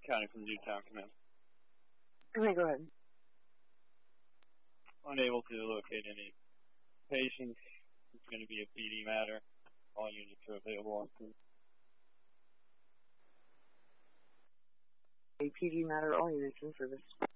County from Newtown Command. Okay, go ahead. Unable to locate any patients. It's going to be a PD matter. All units are available on scene. A PD matter, all units in service.